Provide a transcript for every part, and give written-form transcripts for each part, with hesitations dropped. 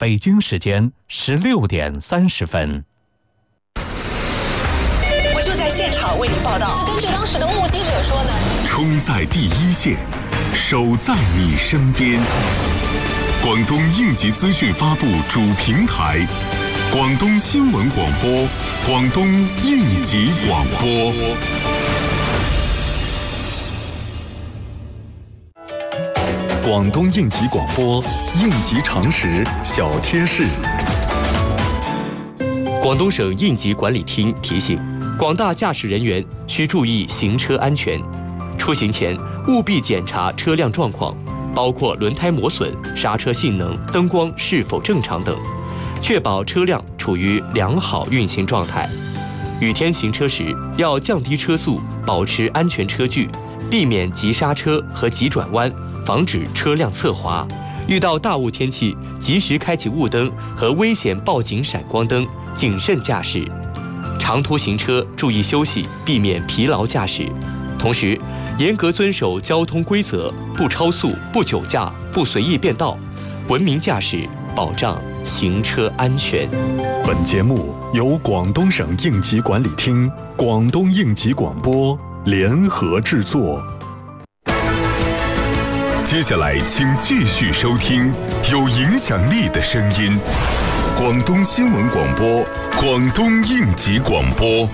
北京时间16点30分。 我就在现场为您报道。 根据当时的目击者说呢， 冲在第一线，守在你身边。广东应急资讯发布主平台，广东新闻广播，广东应急广播。 广东应急广播，应急常识小贴士。 广东省应急管理厅提醒广大驾驶人员需注意行车安全，出行前务必检查车辆状况，包括轮胎磨损、刹车性能、灯光是否正常等，确保车辆处于良好运行状态。雨天行车时要降低车速，保持安全车距，避免急刹车和急转弯，防止车辆侧滑。遇到大雾天气，及时开启雾灯和危险报警闪光灯，谨慎驾驶。长途行车注意休息，避免疲劳驾驶。同时，严格遵守交通规则，不超速、不酒驾、不随意变道，文明驾驶，保障行车安全。 本节目由广东省应急管理厅、广东应急广播联合制作。 接下来，请继续收听有影响力的声音——广东新闻广播、广东应急广播。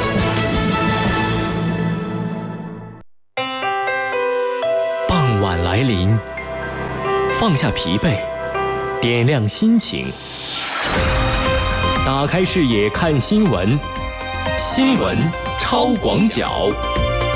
傍晚来临，放下疲惫，点亮心情，打开视野看新闻，新闻超广角。